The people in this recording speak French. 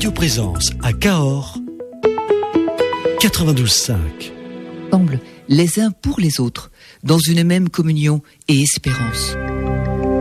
Radio Présence à Cahors, 92.5. Ensemble, les uns pour les autres, dans une même communion et espérance.